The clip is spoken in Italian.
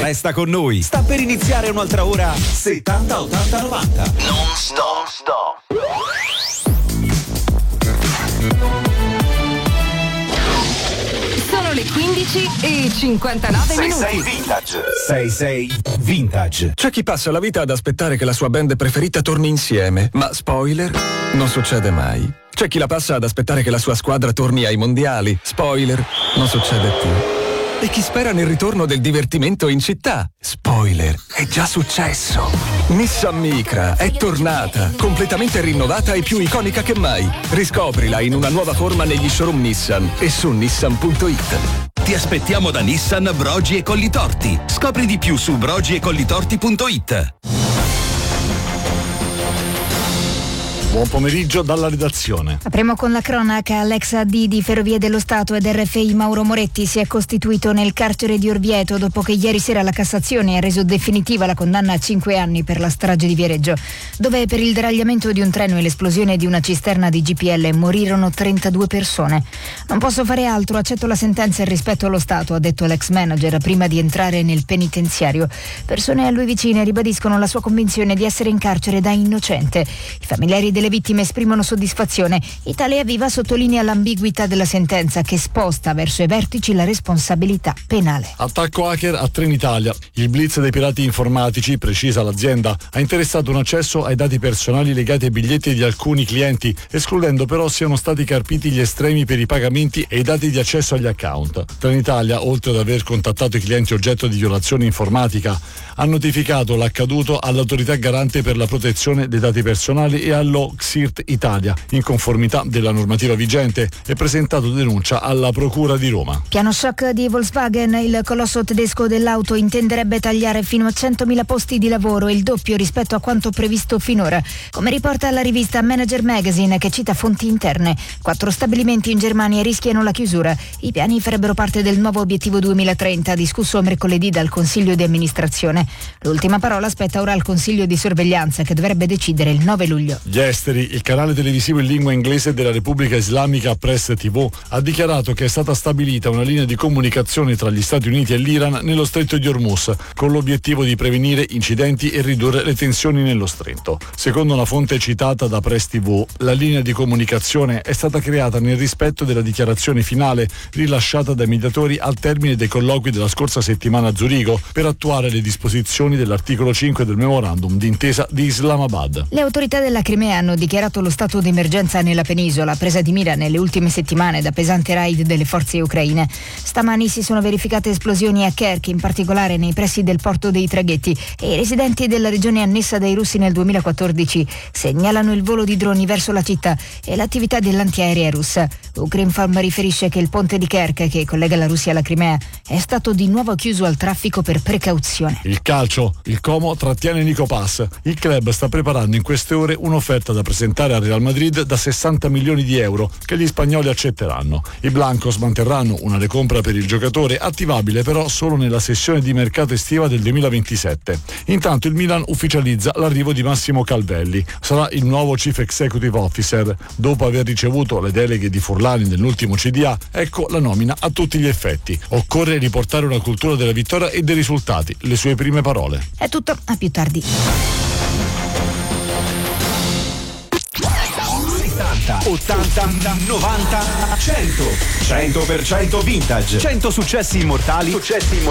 Resta con noi. Sta per iniziare un'altra ora 70 80 90. Non stop. Sono le 15:59 minuti. 66 Vintage. C'è chi passa la vita ad aspettare che la sua band preferita torni insieme, ma spoiler, non succede mai. C'è chi la passa ad aspettare che la sua squadra torni ai mondiali, spoiler, non succede più. E chi spera nel ritorno del divertimento in città, spoiler, è già successo. Nissan Micra è tornata, completamente rinnovata e più iconica che mai. Riscoprila in una nuova forma negli showroom Nissan e su nissan.it. Ti aspettiamo da Nissan Brogi e Collitorti. Scopri di più su brogiecollitorti.it. Buon pomeriggio dalla redazione. Apriamo con la cronaca. L'ex AD di Ferrovie dello Stato ed RFI Mauro Moretti si è costituito nel carcere di Orvieto dopo che ieri sera la Cassazione ha reso definitiva la condanna a 5 anni per la strage di Viareggio, dove per il deragliamento di un treno e l'esplosione di una cisterna di GPL morirono 32 persone. Non posso fare altro, accetto la sentenza e rispetto allo Stato, ha detto l'ex manager prima di entrare nel penitenziario. Persone a lui vicine ribadiscono la sua convinzione di essere in carcere da innocente. I familiari delle vittime esprimono soddisfazione. Italia Viva sottolinea l'ambiguità della sentenza che sposta verso i vertici la responsabilità penale. Attacco hacker a Trenitalia. Il blitz dei pirati informatici, precisa l'azienda, ha interessato un accesso ai dati personali legati ai biglietti di alcuni clienti, escludendo però siano stati carpiti gli estremi per i pagamenti e i dati di accesso agli account. Trenitalia, oltre ad aver contattato i clienti oggetto di violazione informatica, ha notificato l'accaduto all'autorità garante per la protezione dei dati personali e allo XIRT Italia, in conformità della normativa vigente, e presentato denuncia alla Procura di Roma. Piano shock di Volkswagen. Il colosso tedesco dell'auto intenderebbe tagliare fino a 100.000 posti di lavoro, il doppio rispetto a quanto previsto finora. Come riporta la rivista Manager Magazine, che cita fonti interne, 4 stabilimenti in Germania rischiano la chiusura. I piani farebbero parte del nuovo obiettivo 2030, discusso mercoledì dal Consiglio di amministrazione. L'ultima parola spetta ora al Consiglio di sorveglianza, che dovrebbe decidere il 9 luglio. Gli esteri. Il canale televisivo in lingua inglese della Repubblica Islamica Press TV ha dichiarato che è stata stabilita una linea di comunicazione tra gli Stati Uniti e l'Iran nello stretto di Hormuz, con l'obiettivo di prevenire incidenti e ridurre le tensioni nello stretto. Secondo una fonte citata da Press TV, la linea di comunicazione è stata creata nel rispetto della dichiarazione finale rilasciata dai mediatori al termine dei colloqui della scorsa settimana a Zurigo per attuare le disposizioni dell'articolo 5 del memorandum d'intesa di Islamabad. Le autorità della Crimea hanno dichiarato lo stato d'emergenza nella penisola, presa di mira nelle ultime settimane da pesante raid delle forze ucraine. Stamani si sono verificate esplosioni a Kerch, in particolare nei pressi del porto dei traghetti, e i residenti della regione annessa dai russi nel 2014 segnalano il volo di droni verso la città e l'attività dell'antiaerea russa. Ukrinform riferisce che il ponte di Kerch, che collega la Russia alla Crimea, è stato di nuovo chiuso al traffico per precauzione. Il calcio. Il Como trattiene Nico Pass. Il club sta preparando in queste ore un'offerta da presentare al Real Madrid da 60 milioni di euro che gli spagnoli accetteranno. I Blancos manterranno una recompra per il giocatore, attivabile però solo nella sessione di mercato estiva del 2027. Intanto il Milan ufficializza l'arrivo di Massimo Calvelli. Sarà il nuovo Chief Executive Officer. Dopo aver ricevuto le deleghe di Furlani nell'ultimo CDA, ecco la nomina a tutti gli effetti. Occorre riportare una cultura della vittoria e dei risultati, le sue prime parole. È tutto, a più tardi. 80, 90, 100. 100% vintage. 100 successi immortali